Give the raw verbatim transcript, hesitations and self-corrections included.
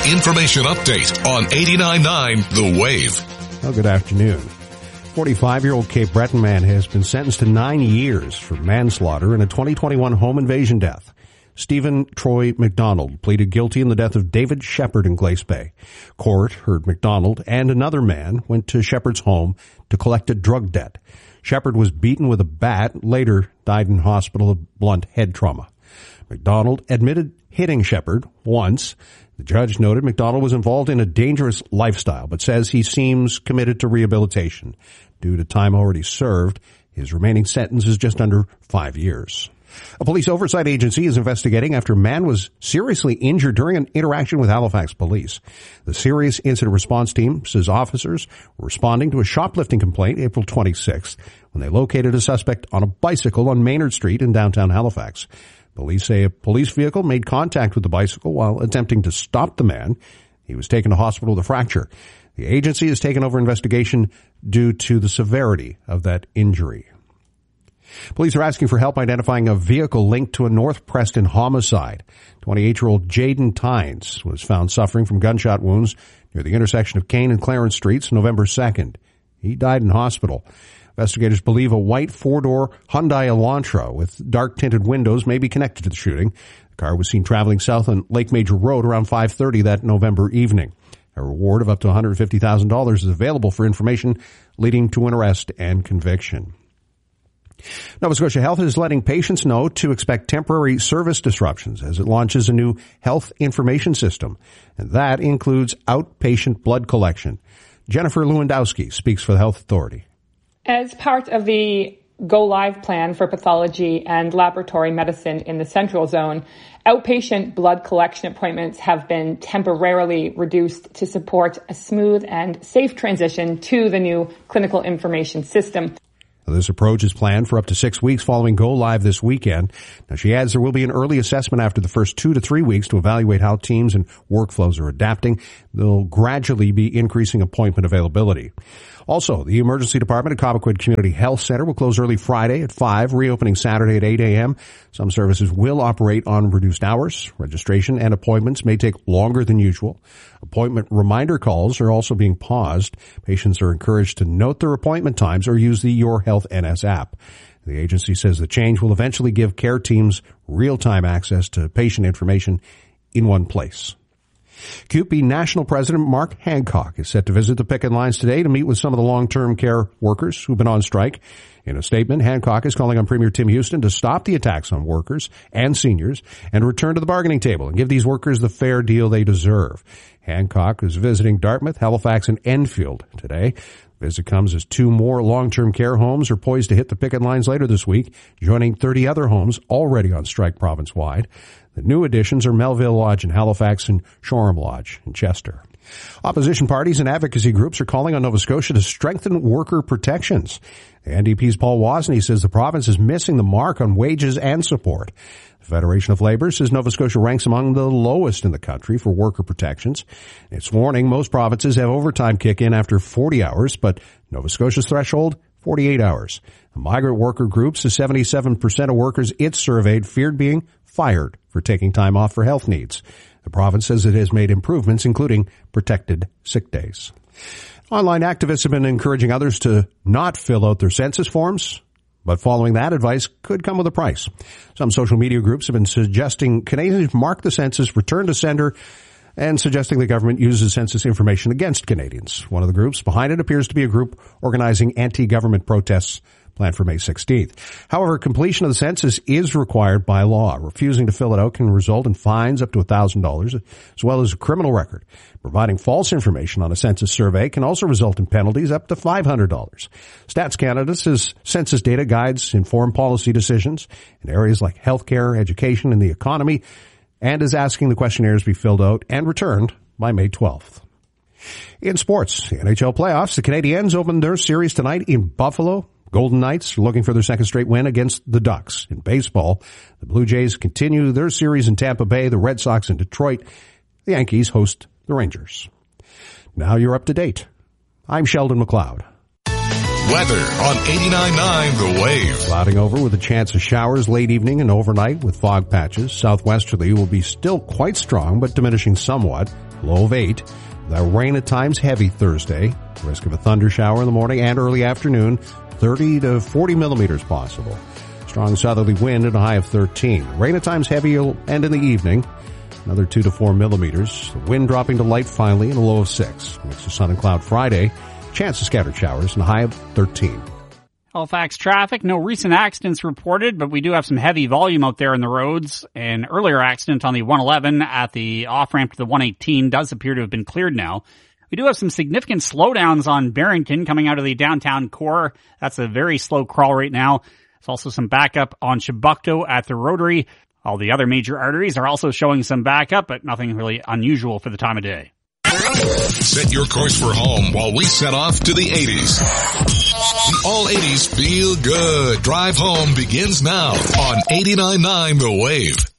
information update on eighty-nine point nine The Wave. Well, good afternoon. forty-five-year-old Cape Breton man has been sentenced to nine years for manslaughter in a twenty twenty-one home invasion death. Stephen Troy McDonald pleaded guilty in the death of David Shepard in Glace Bay. Court heard McDonald and another man went to Shepard's home to collect a drug debt. Shepard was beaten with a bat, later died in hospital of blunt head trauma. McDonald admitted hitting Shepard once. The judge noted McDonald was involved in a dangerous lifestyle, but says he seems committed to rehabilitation. Due to time already served, his remaining sentence is just under five years. A police oversight agency is investigating after a man was seriously injured during an interaction with Halifax police. The Serious Incident Response Team says officers were responding to a shoplifting complaint April twenty-sixth when they located a suspect on a bicycle on Maynard Street in downtown Halifax. Police say a police vehicle made contact with the bicycle while attempting to stop the man. He was taken to hospital with a fracture. The agency has taken over investigation due to the severity of that injury. Police are asking for help identifying a vehicle linked to a North Preston homicide. twenty-eight-year-old Jaden Tynes was found suffering from gunshot wounds near the intersection of Kane and Clarence Streets November second. He died in hospital. Investigators believe a white four-door Hyundai Elantra with dark-tinted windows may be connected to the shooting. The car was seen traveling south on Lake Major Road around five thirty that November evening. A reward of up to one hundred fifty thousand dollars is available for information leading to an arrest and conviction. Nova Scotia Health is letting patients know to expect temporary service disruptions as it launches a new health information system, and that includes outpatient blood collection. Jennifer Lewandowski speaks for the Health Authority. As part of the Go Live plan for pathology and laboratory medicine in the Central Zone, outpatient blood collection appointments have been temporarily reduced to support a smooth and safe transition to the new clinical information system. This approach is planned for up to six weeks following Go Live this weekend. Now, she adds there will be an early assessment after the first two to three weeks to evaluate how teams and workflows are adapting. They'll gradually be increasing appointment availability. Also, the emergency department at Cobequid Community Health Center will close early Friday at five, reopening Saturday at eight a.m. Some services will operate on reduced hours. Registration and appointments may take longer than usual. Appointment reminder calls are also being paused. Patients are encouraged to note their appointment times or use the Your Health N S app. The agency says the change will eventually give care teams real-time access to patient information in one place. C U P E National President Mark Hancock is set to visit the picket lines today to meet with some of the long-term care workers who've been on strike. In a statement, Hancock is calling on Premier Tim Houston to stop the attacks on workers and seniors and return to the bargaining table and give these workers the fair deal they deserve. Hancock is visiting Dartmouth, Halifax, and Enfield today. The visit comes as two more long-term care homes are poised to hit the picket lines later this week, joining thirty other homes already on strike province-wide. The new additions are Melville Lodge in Halifax and Shoreham Lodge in Chester. Opposition parties and advocacy groups are calling on Nova Scotia to strengthen worker protections. The N D P's Paul Wozni says the province is missing the mark on wages and support. The Federation of Labour says Nova Scotia ranks among the lowest in the country for worker protections. It's warning most provinces have overtime kick in after forty hours, but Nova Scotia's threshold, forty-eight hours. The migrant worker group says seventy-seven percent of workers it surveyed feared being fired for taking time off for health needs. The province says it has made improvements, including protected sick days. Online activists have been encouraging others to not fill out their census forms, but following that advice could come with a price. Some social media groups have been suggesting Canadians mark the census, return to sender, and suggesting the government uses census information against Canadians. One of the groups behind it appears to be a group organizing anti-government protests planned for May sixteenth. However, completion of the census is required by law. Refusing to fill it out can result in fines up to one thousand dollars, as well as a criminal record. Providing false information on a census survey can also result in penalties up to five hundred dollars. Stats Canada says census data guides inform policy decisions in areas like healthcare, education, and the economy, and is asking the questionnaires be filled out and returned by May twelfth. In sports, the N H L playoffs, the Canadiens opened their series tonight in Buffalo. Golden Knights are looking for their second straight win against the Ducks. In baseball, the Blue Jays continue their series in Tampa Bay, the Red Sox in Detroit. The Yankees host the Rangers. Now you're up to date. I'm Sheldon McLeod. Weather on eighty-nine point nine The Wave. Clouding over with a chance of showers late evening and overnight with fog patches. Southwesterly will be still quite strong, but diminishing somewhat. Low of eight. The rain at times heavy Thursday. Risk of a thunder shower in the morning and early afternoon. thirty to forty millimeters possible. Strong southerly wind and a high of thirteen. Rain at times heavy and in the evening. Another two to four millimeters. The wind dropping to light finally and a low of six. Mix of sun and cloud Friday. Chance of scattered showers and a high of thirteen. Halifax traffic, no recent accidents reported, but we do have some heavy volume out there in the roads. An earlier accident on the one eleven at the off-ramp to the one eighteen does appear to have been cleared now. We do have some significant slowdowns on Barrington coming out of the downtown core. That's a very slow crawl right now. There's also some backup on Chebucto at the Rotary. All the other major arteries are also showing some backup, but nothing really unusual for the time of day. Set your course for home while we set off to the eighties. The all eighties feel good drive home begins now on eighty-nine point nine The Wave.